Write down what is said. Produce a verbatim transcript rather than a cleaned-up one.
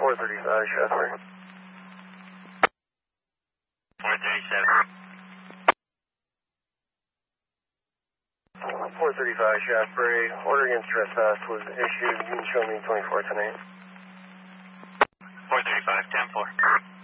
four thirty-five, Shaftesbury. four thirty-seven. four thirty-five, Shaftesbury. Order against trespass was issued. You can show me twenty-four tonight. four thirty-five, ten four.